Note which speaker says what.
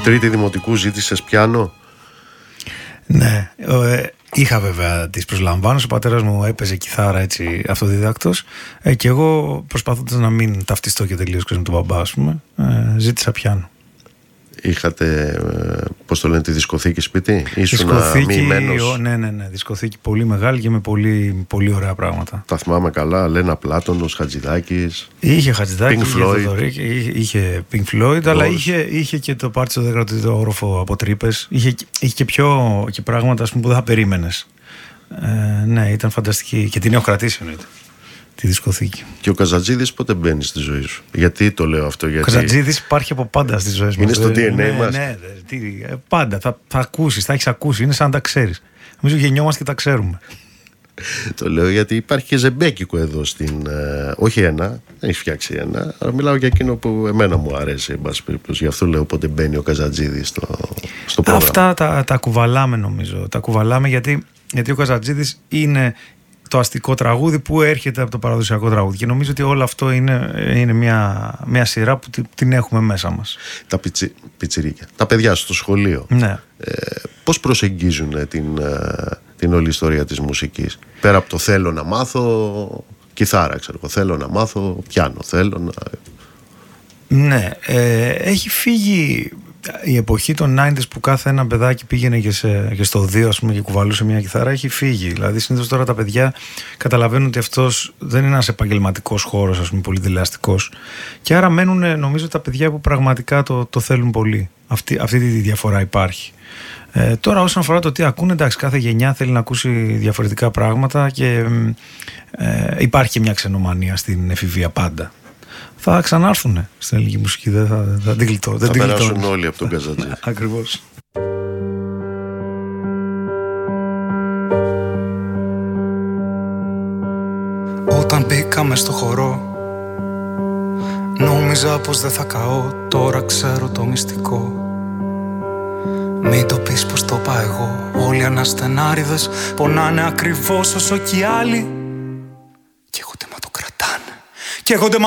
Speaker 1: Τρίτη δημοτικού ζήτησες πιάνο?
Speaker 2: Ναι, είχα βέβαια τις προσλαμβάνωσες. Ο πατέρας μου έπαιζε κιθάρα έτσι αυτοδιδάκτος, και εγώ προσπαθώντας να μην ταυτιστώ και τελείως με τον μπαμπά, ας πούμε, ζήτησα πιάνο.
Speaker 1: Είχατε, πώς το λένε, τη δισκοθήκη σπίτι?
Speaker 2: Δισκοθήκη, ναι, δισκοθήκη πολύ μεγάλη και με πολύ, πολύ ωραία πράγματα.
Speaker 1: Τα θυμάμαι καλά, Λένα Πλάτωνος, Χατζηδάκης.
Speaker 2: Είχε Χατζηδάκη,
Speaker 1: είχε
Speaker 2: Pink Floyd, αλλά είχε και το πάρτι στο 13ο όροφο από τρύπες. Είχε και πράγματα, ας πούμε, που δεν θα περίμενες. Ναι, ήταν φανταστική και την έχω κρατήσει, εννοείται, τη δισκοθήκη.
Speaker 1: Και ο Καζατζίδης πότε μπαίνει στη ζωή σου? Γιατί το λέω αυτό? Γιατί
Speaker 2: ο Καζατζίδης υπάρχει από πάντα στις ζωές μας.
Speaker 1: Είναι στο DNA μας.
Speaker 2: Ναι, πάντα θα ακούσεις, θα έχεις ακούσει. Είναι σαν να τα ξέρεις. Νομίζω γεννιόμαστε και τα ξέρουμε.
Speaker 1: Το λέω γιατί υπάρχει και ζεμπέκικο εδώ στην. Όχι ένα, δεν έχει φτιάξει ένα, αλλά μιλάω για εκείνο που εμένα μου αρέσει, εν πάση περιπτώσει. Γι' αυτό λέω πότε μπαίνει ο Καζατζίδης στο πρόγραμμα.
Speaker 2: Αυτά τα κουβαλάμε, νομίζω. Τα κουβαλάμε γιατί ο Καζατζίδης είναι το αστικό τραγούδι που έρχεται από το παραδοσιακό τραγούδι. Και νομίζω ότι όλο αυτό είναι μια σειρά που την έχουμε μέσα μας.
Speaker 1: Τα πιτσιρίκια, τα παιδιά στο σχολείο,
Speaker 2: ναι.
Speaker 1: Πώς προσεγγίζουν την όλη ιστορία της μουσικής? Πέρα από το θέλω να μάθω κιθάρα, ξέρω, θέλω να μάθω πιάνο, Ναι,
Speaker 2: έχει φύγει η εποχή των 90s που κάθε ένα παιδάκι πήγαινε και στο 2, ας πούμε, και κουβαλούσε μια κιθάρα. Έχει φύγει. Δηλαδή συνήθως τώρα τα παιδιά καταλαβαίνουν ότι αυτός δεν είναι ένας επαγγελματικός χώρος, ας πούμε, πολύ δελεαστικός, και άρα μένουν, νομίζω, τα παιδιά που πραγματικά το θέλουν πολύ. Αυτή τη διαφορά υπάρχει. Τώρα όσον αφορά το τι ακούνε, εντάξει, κάθε γενιά θέλει να ακούσει διαφορετικά πράγματα και υπάρχει και μια ξενομανία στην εφηβεία πάντα. Θα ξανάρθουν στην ελληνική μουσική, δεν θα την γλιτώ.
Speaker 1: Θα περάσουν όλοι από τον Καζατζή.
Speaker 2: Ακριβώς.
Speaker 3: Όταν μπήκαμε στο χορό, νόμιζα πως δεν θα καώ. Τώρα ξέρω το μυστικό. Μην το πεις πως το είπα εγώ. Όλοι οι αναστενάριδες πονάνε ακριβώς όσο κι οι άλλοι. Καίγονται μα το κρατάνε. Καίγονται